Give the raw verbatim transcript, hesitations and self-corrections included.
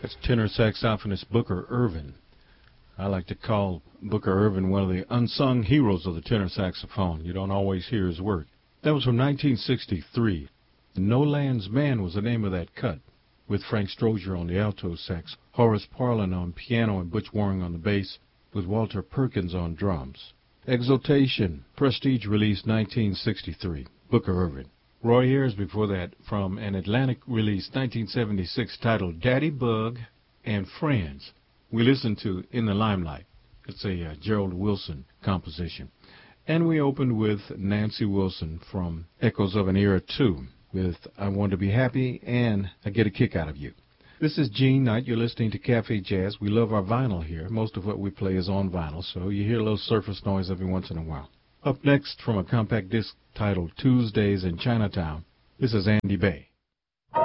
That's tenor saxophonist Booker Ervin. I like to call Booker Ervin one of the unsung heroes of the tenor saxophone. You don't always hear his work. That was from nineteen sixty-three. No Land's Man was the name of that cut, with Frank Strozier on the alto sax, Horace Parlan on piano, and Butch Waring on the bass, with Walter Perkins on drums. Exultation, Prestige release nineteen sixty-three, Booker Ervin. Roy Ayers before that, from an Atlantic release nineteen seventy-six titled Daddy Bug and Friends. We listened to In the Limelight. It's a uh, Gerald Wilson composition. And we opened with Nancy Wilson from Echoes of an Era two with I Want to Be Happy and I Get a Kick Out of You. This is Gene Knight. You're listening to Cafe Jazz. We love our vinyl here. Most of what we play is on vinyl, so you hear a little surface noise every once in a while. Up next, from a compact disc titled Tuesdays in Chinatown, this is Andy Bay.